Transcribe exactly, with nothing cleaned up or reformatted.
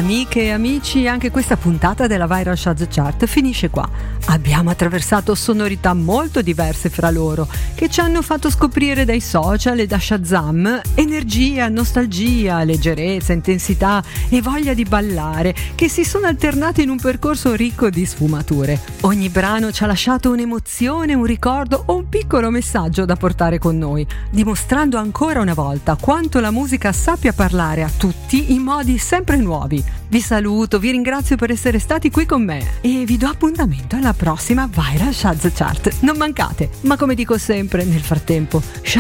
Amiche e amici, anche questa puntata della Viral Shaz Chart finisce qua. Abbiamo attraversato sonorità molto diverse fra loro, che ci hanno fatto scoprire dai social e da Shazam energia, nostalgia, leggerezza, intensità e voglia di ballare, che si sono alternate in un percorso ricco di sfumature. Ogni brano ci ha lasciato un'emozione, un ricordo o un piccolo messaggio da portare con noi, dimostrando ancora una volta quanto la musica sappia parlare a tutti in modi sempre nuovi. Vi saluto, vi ringrazio per essere stati qui con me e vi do appuntamento alla prossima Viral Shaz Chart. Non mancate, ma come dico sempre, nel frattempo,